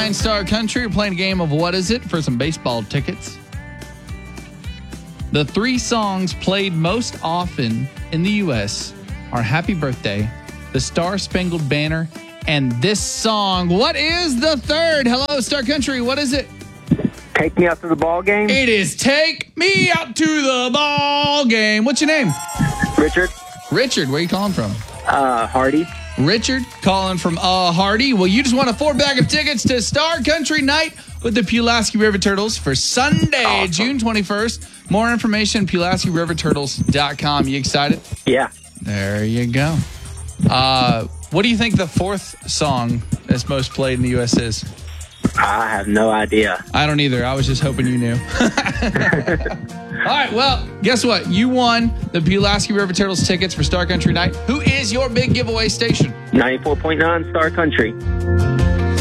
94.9 Star Country. We're playing a game of What Is It for some baseball tickets. The 3 songs played most often in the U.S. are Happy Birthday, The Star-Spangled Banner, and this song. What is the third? Hello, Star Country. What is it? Take Me Out to the Ball Game. It is Take Me Out to the Ball Game. What's your name? Richard. Richard, where are you calling from? Hardy. Richard, calling from Hardy. Well, you just won a 4-bag of tickets to Star Country Night with the Pulaski River Turtles for Sunday, Awesome. June 21st. More information, PulaskiRiverTurtles.com. You excited? Yeah. There you go. What do you think the 4th song that's most played in the U.S. is? I have no idea. I don't either. I was just hoping you knew. All right, well, guess what? You won the Pulaski River Turtles tickets for Star Country Night. Who is your big giveaway station? 94.9 Star Country.